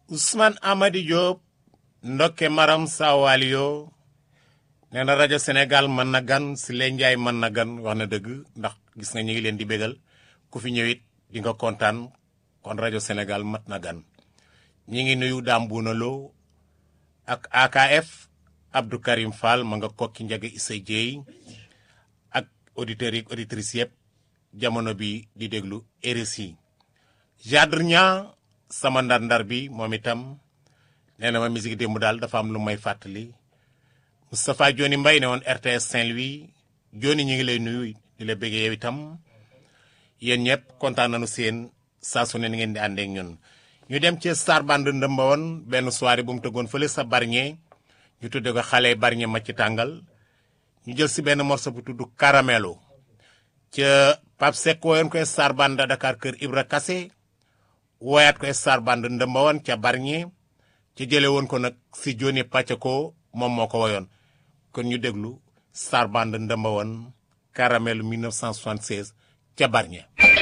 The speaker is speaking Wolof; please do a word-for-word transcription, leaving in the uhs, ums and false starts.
Ousmane Amady Diop ndokke maram sawalio nee na rajo Sénégal mën na gan si leen njaay mën na gan wax na dëgg ndax gis nga ñu ngi leen di bégal ku fi ñëwit di nga kontaan kon rajo Sénégal mat na gan ñi ngi nuyu Dame Bouna Lo ak A K F Abdou Karim Fall ma nga kokki Njaga Issa Dieye ak auditeurs yi auditrices yëpp jamono bi di déglu R S I Jadre Niang sama ndar-ndar bi moom itam nee na ma musique démb daal dafa am lu may fàttali Moustapha Joni Mbaye ne woon R T S Saint-Louis Joni ñu ngi lay nuyu di la bëggee yow itam yéen ñëpp kontaan nañu seen saa su ne ni ngeen di àndeek ñun. ñu dem ci Star Band ndëmba woon benn soirée bu mu tëggoon fële sa Bargny ñu tudde ko xale Bargny ma ci tàngal ñu jël si benn morceau bu tudd Caramelo ca Pape Seck woyoon ko Star Band Dakar kër Ibra Kassé woyaat ko Star Band ndëmba woon ca Bargny ci jële woon ko nag si Joni Pacheco moom moo ko woyoon kon ñu déglu Star Band ndëmba woon Caramelo mille neuf cent soixante-seize ca Bargny.